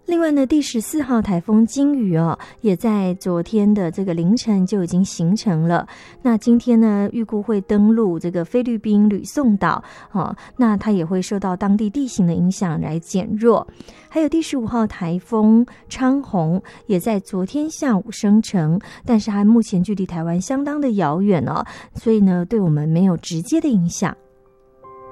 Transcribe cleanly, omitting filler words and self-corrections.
另外呢，第14号台风金鱼也在昨天的这个凌晨就已经形成了。那今天呢，预估会登陆这个菲律宾吕宋岛那它也会受到当地地形的影响来减弱。还有第15号台风昌洪也在昨天下午生成，但是它目前距离台湾相当的遥远所以呢，对我们没有直接的影响。